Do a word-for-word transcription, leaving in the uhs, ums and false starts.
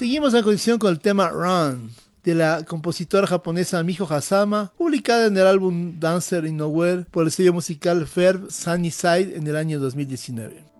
Seguimos a continuación con el tema Run, de la compositora japonesa Miho Hazama, publicada en el álbum Dancer in Nowhere por el sello musical Verve Sunnyside en el año dos mil diecinueve.